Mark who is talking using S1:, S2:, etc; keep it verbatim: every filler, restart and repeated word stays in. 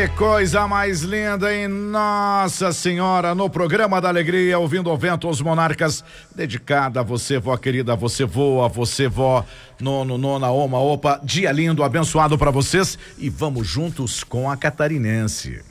S1: Que coisa mais linda, hein? Nossa Senhora, no programa da Alegria, ouvindo o vento, os Monarcas, dedicada a você, vó querida, você voa, você vó, nono, nona, oma, opa, dia lindo, abençoado pra vocês e vamos juntos com a Catarinense.